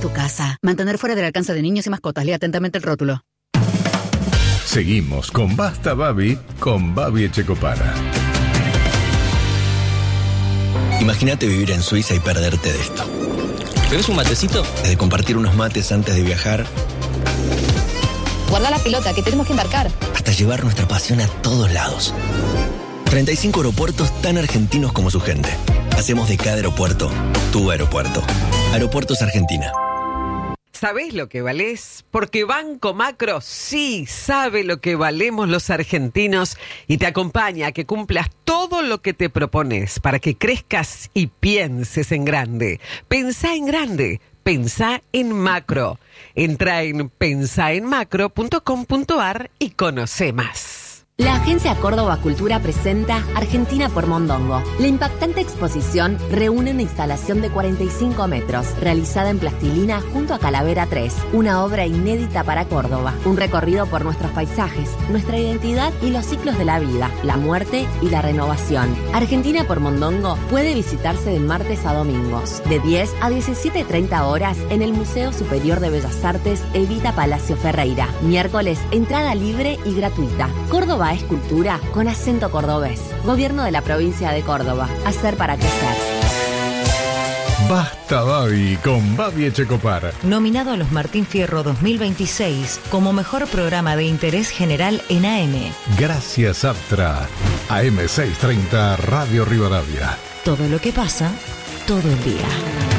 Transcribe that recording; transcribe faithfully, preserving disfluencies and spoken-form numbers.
tu casa. Mantener fuera del alcance de niños y mascotas. Lea atentamente el rótulo. Seguimos con Basta Babi, con Babi Echecopara. Imagínate vivir en Suiza y perderte de esto. ¿Querés un matecito? Desde compartir unos mates antes de viajar, guarda la pelota, que tenemos que embarcar, hasta llevar nuestra pasión a todos lados. treinta y cinco aeropuertos tan argentinos como su gente. Hacemos de cada aeropuerto tu aeropuerto. Aeropuertos Argentina. ¿Sabés lo que valés? Porque Banco Macro sí sabe lo que valemos los argentinos y te acompaña a que cumplas todo lo que te propones para que crezcas y pienses en grande. Pensá en grande, pensá en macro. Entra en pensaenmacro punto com punto ar y conoce más. La Agencia Córdoba Cultura presenta Argentina por Mondongo. La impactante exposición reúne una instalación de cuarenta y cinco metros, realizada en plastilina junto a Calavera tres, una obra inédita para Córdoba. Un recorrido por nuestros paisajes, nuestra identidad y los ciclos de la vida, la muerte y la renovación. Argentina por Mondongo puede visitarse de martes a domingos, de diez a diecisiete treinta horas en el Museo Superior de Bellas Artes Evita Palacio Ferreira. Miércoles, entrada libre y gratuita. Córdoba es cultura con acento cordobés. Gobierno de la provincia de Córdoba. Hacer para crecer. Basta Babi, con Babi Echecopar. Nominado a los Martín Fierro dos mil veintiséis como mejor programa de interés general en A M. Gracias, Aptra. A M seiscientos treinta, Radio Rivadavia. Todo lo que pasa, todo el día.